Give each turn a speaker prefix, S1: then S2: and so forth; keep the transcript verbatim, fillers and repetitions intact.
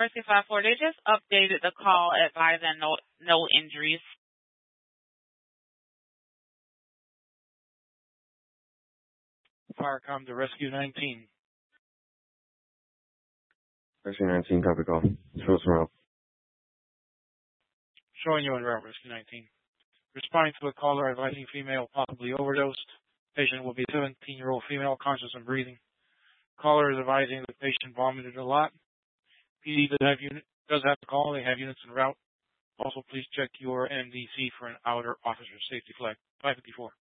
S1: Mercy five four, they just updated the call advising no, no injuries.
S2: Firecom to Rescue nineteen.
S3: Rescue nineteen, copy call. Show us around.
S2: Showing you en route, Rescue nineteen. Responding to a caller advising female possibly overdosed. Patient will be seventeen-year-old female, conscious and breathing. Caller is advising the patient vomited a lot. P D does have, unit, does have to call. They have units en route. Also, please check your N D C for an outer officer safety flag. five fifty-four.